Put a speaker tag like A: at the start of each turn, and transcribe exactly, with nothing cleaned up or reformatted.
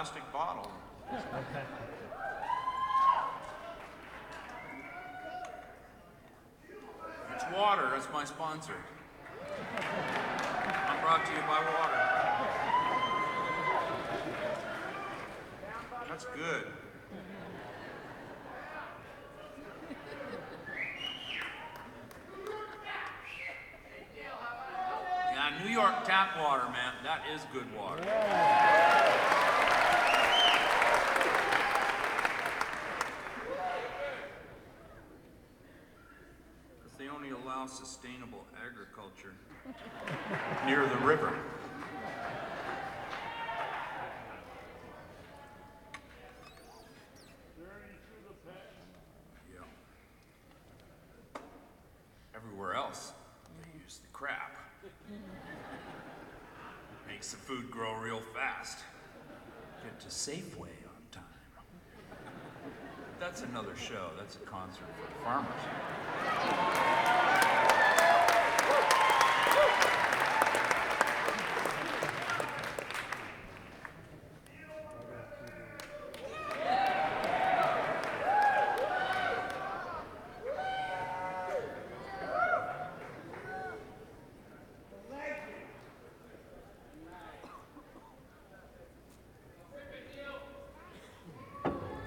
A: plastic bottle.
B: Okay.
A: It's water, that's my sponsor. I'm brought to you by water. That's good. Yeah, New York tap water, man. That is good water. Because they only allow sustainable agriculture near the river. Yeah. Everywhere else, they use the crap. Makes the food grow real fast. Get to Safeway on time. That's another show. That's a concert for the farmers.